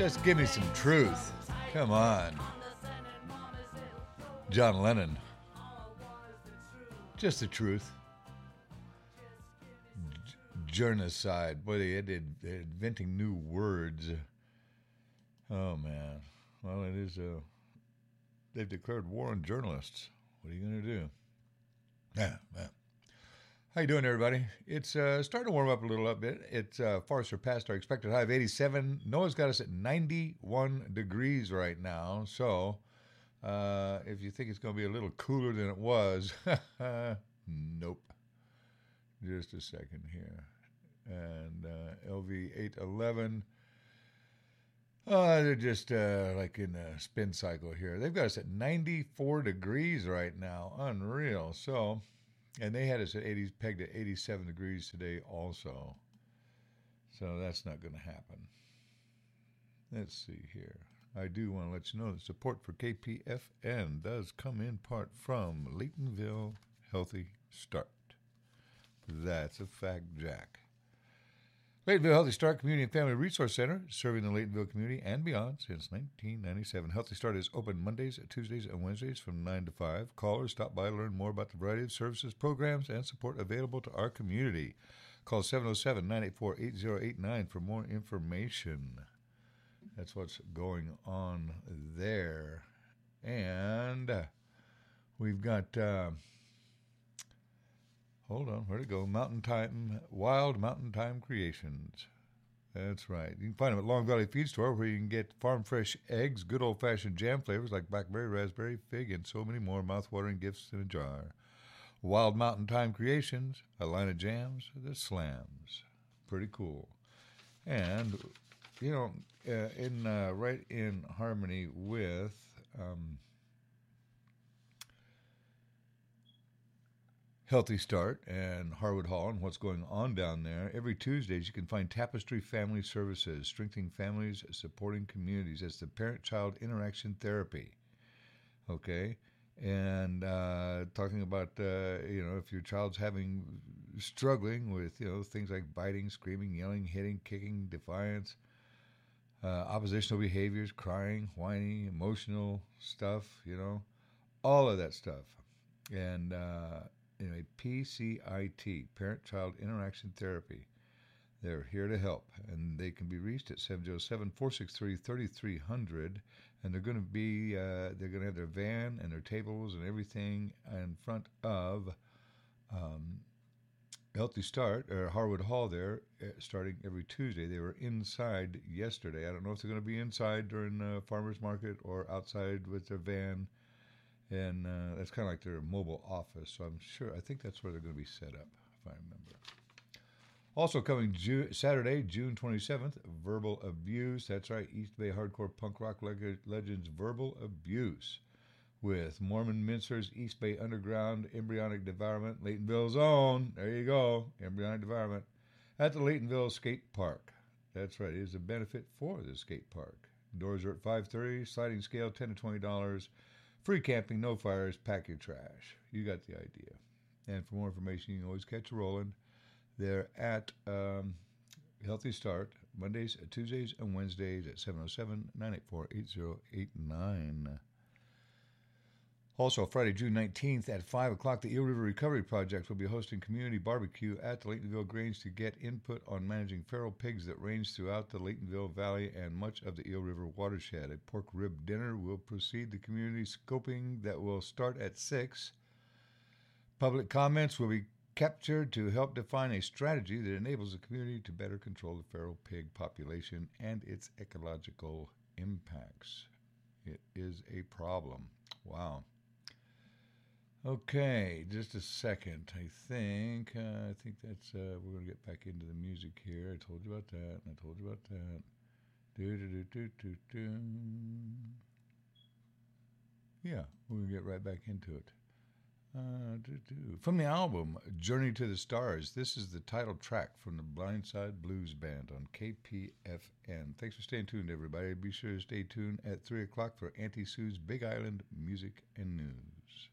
Just give me some truth. Come on. John Lennon. Just the truth. Journocide. Boy, they're inventing new words. Oh, man. Well, it is they've declared war on journalists. What are you going to do? Yeah, man. How you doing, everybody? It's starting to warm up a little bit. It's far surpassed our expected high of 87. NOAA's got us at 91 degrees right now. So if you think it's going to be a little cooler than it was, nope. Just a second here. And LV 811. They're just like in a spin cycle here. They've got us at 94 degrees right now. Unreal. So... and they had us at 80, pegged at 87 degrees today also. So that's not going to happen. Let's see here. I do want to let you know that support for KPFN does come in part from Laytonville Healthy Start. That's a fact, Jack. Laytonville Healthy Start Community and Family Resource Center, serving the Laytonville community and beyond since 1997. Healthy Start is open Mondays, Tuesdays, and Wednesdays from 9 to 5. Call or stop by to learn more about the variety of services, programs, and support available to our community. Call 707-984-8089 for more information. That's what's going on there. And we've got... hold on, where'd it go? Wild Mountain Time Creations. That's right. You can find them at Long Valley Feed Store, where you can get farm fresh eggs, good old-fashioned jam flavors like blackberry, raspberry, fig, and so many more mouth-watering gifts in a jar. Wild Mountain Time Creations, a line of jams, the slams. Pretty cool. And, you know, right in harmony with... Healthy Start and Harwood Hall and what's going on down there. Every Tuesdays you can find Tapestry Family Services, strengthening families, supporting communities. That's the parent-child interaction therapy. Okay? And talking about, if your child's struggling with, things like biting, screaming, yelling, hitting, kicking, defiance, oppositional behaviors, crying, whining, emotional stuff, all of that stuff. And, anyway, PCIT, Parent-Child Interaction Therapy. They're here to help, and they can be reached at 707-463-3300. And they're going to have their van and their tables and everything in front of Healthy Start or Harwood Hall there, starting every Tuesday. They were inside yesterday. I don't know if they're going to be inside during farmers market or outside with their van. And that's kind of like their mobile office, so I think that's where they're going to be set up, if I remember. Also coming Saturday, June 27th, Verbal Abuse. That's right, East Bay hardcore punk rock legends Verbal Abuse with Mormon Mincer's East Bay Underground Embryonic Development, Laytonville's own. There you go, Embryonic Development, at the Laytonville Skate Park. That's right, it is a benefit for the skate park. Doors are at 5:30, sliding scale $10 to $20. Free camping, no fires, pack your trash. You got the idea. And for more information, you can always catch Roland. They're at Healthy Start, Mondays, Tuesdays, and Wednesdays at 707-984-8089. Also, Friday, June 19th at 5 o'clock, the Eel River Recovery Project will be hosting community barbecue at the Laytonville Grange to get input on managing feral pigs that range throughout the Laytonville Valley and much of the Eel River watershed. A pork rib dinner will precede the community scoping that will start at 6. Public comments will be captured to help define a strategy that enables the community to better control the feral pig population and its ecological impacts. It is a problem. Wow. Okay, just a second. I think that's we're going to get back into the music here. I told you about that. Yeah, we're going to get right back into it. From the album Journey to the Stars, this is the title track from the Blindside Blues Band on KPFN. Thanks for staying tuned, everybody. Be sure to stay tuned at 3 o'clock for Auntie Sue's Big Island Music and News.